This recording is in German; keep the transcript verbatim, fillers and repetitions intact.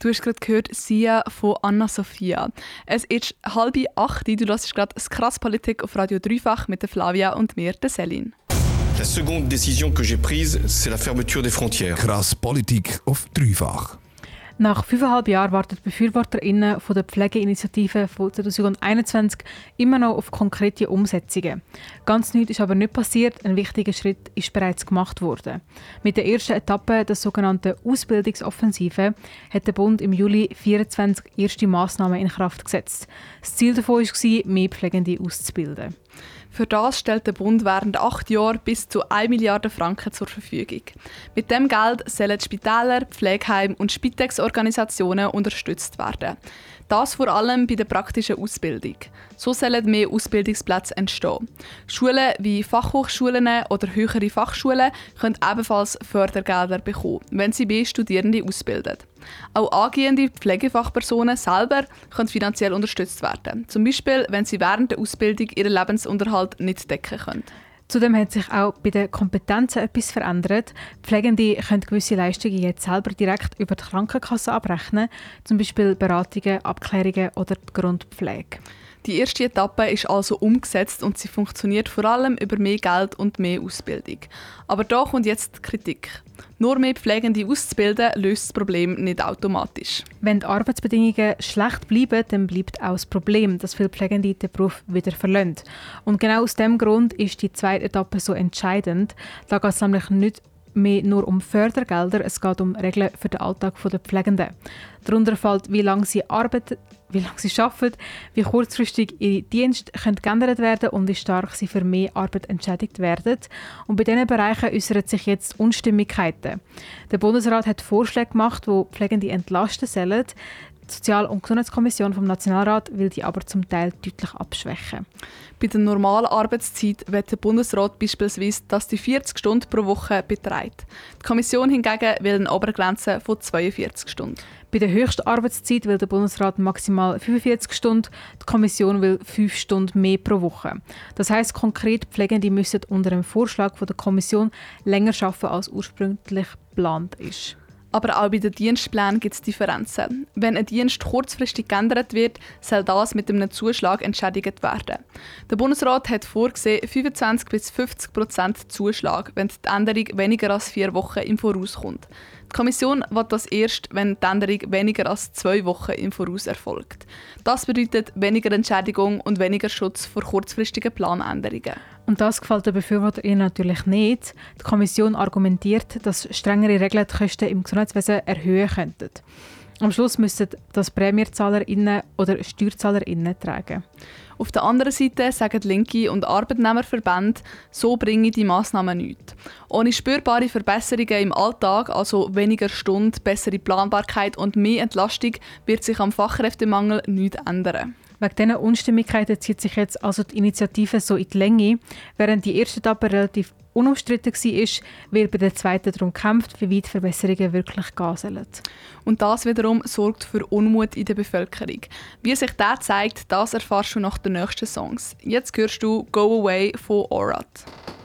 Du hast gerade gehört, Sia von Anna Sophia. Es ist halb acht, du hörst gerade das «Krass Politik» auf Radio Dreifach mit der Flavia und mir, der Celine. La seconde décision que j'ai prise, c'est la fermeture des frontières. Krass Politik auf Dreifach. Nach fünfeinhalb Jahren warten die BefürworterInnen von der Pflegeinitiative von zwanzig einundzwanzig immer noch auf konkrete Umsetzungen. Ganz nichts ist aber nicht passiert, ein wichtiger Schritt ist bereits gemacht worden. Mit der ersten Etappe, der sogenannten Ausbildungsoffensive, hat der Bund im Juli vierundzwanzig erste Massnahmen in Kraft gesetzt. Das Ziel davon war, mehr Pflegende auszubilden. Für das stellt der Bund während acht Jahren bis zu eine Milliarde Franken zur Verfügung. Mit dem Geld sollen die Spitäler, Pflegeheime und Spitex-Organisationen unterstützt werden. Das vor allem bei der praktischen Ausbildung. So sollen mehr Ausbildungsplätze entstehen. Schulen wie Fachhochschulen oder höhere Fachschulen können ebenfalls Fördergelder bekommen, wenn sie mehr Studierende ausbilden. Auch angehende Pflegefachpersonen selber können finanziell unterstützt werden. Zum Beispiel, wenn sie während der Ausbildung ihren Lebensunterhalt nicht decken können. Zudem hat sich auch bei den Kompetenzen etwas verändert. Pflegende können gewisse Leistungen jetzt selber direkt über die Krankenkasse abrechnen, zum Beispiel Beratungen, Abklärungen oder die Grundpflege. Die erste Etappe ist also umgesetzt und sie funktioniert vor allem über mehr Geld und mehr Ausbildung. Aber da kommt jetzt die Kritik. Nur mehr Pflegende auszubilden, löst das Problem nicht automatisch. Wenn die Arbeitsbedingungen schlecht bleiben, dann bleibt auch das Problem, dass viele Pflegende den Beruf wieder verlassen. Und genau aus diesem Grund ist die zweite Etappe so entscheidend. Da geht es nämlich nicht mehr nur um Fördergelder, es geht um Regeln für den Alltag der Pflegenden. Darunter fällt, wie lange sie arbeiten, wie lange sie arbeiten, wie kurzfristig ihre Dienste können geändert werden und wie stark sie für mehr Arbeit entschädigt werden. Und bei diesen Bereichen äußern sich jetzt Unstimmigkeiten. Der Bundesrat hat Vorschläge gemacht, die Pflegende entlasten sollen. Die Sozial- und Gesundheitskommission vom Nationalrat will die aber zum Teil deutlich abschwächen. Bei der normalen Arbeitszeit will der Bundesrat beispielsweise, dass die vierzig Stunden pro Woche beträgt. Die Kommission hingegen will eine Obergrenze von zweiundvierzig Stunden. Bei der höchsten Arbeitszeit will der Bundesrat maximal fünfundvierzig Stunden, die Kommission will fünf Stunden mehr pro Woche. Das heisst konkret, Pflegende müssen unter dem Vorschlag von der Kommission länger arbeiten, als ursprünglich geplant ist. Aber auch bei den Dienstplänen gibt es Differenzen. Wenn ein Dienst kurzfristig geändert wird, soll das mit einem Zuschlag entschädigt werden. Der Bundesrat hat vorgesehen, fünfundzwanzig bis fünfzig Prozent Zuschlag, wenn die Änderung weniger als vier Wochen im Voraus kommt. Die Kommission will das erst, wenn die Änderung weniger als zwei Wochen im Voraus erfolgt. Das bedeutet weniger Entschädigung und weniger Schutz vor kurzfristigen Planänderungen. Und das gefällt den BefürworterInnen natürlich nicht. Die Kommission argumentiert, dass strengere Regeln die Kosten im Gesundheitswesen erhöhen könnten. Am Schluss müssen das PrämienzahlerInnen oder SteuerzahlerInnen tragen. Auf der anderen Seite sagen die Linke und Arbeitnehmerverbände, so bringen die Massnahmen nichts. Ohne spürbare Verbesserungen im Alltag, also weniger Stunden, bessere Planbarkeit und mehr Entlastung, wird sich am Fachkräftemangel nichts ändern. Wegen diesen Unstimmigkeiten zieht sich jetzt also die Initiative so in die Länge. Während die erste Etappe relativ unumstritten war, wird bei der zweiten darum gekämpft, wie weit Verbesserungen wirklich gehen sollen. Und das wiederum sorgt für Unmut in der Bevölkerung. Wie sich das zeigt, das erfährst du nach den nächsten Songs. Jetzt hörst du «Go Away» von Orat.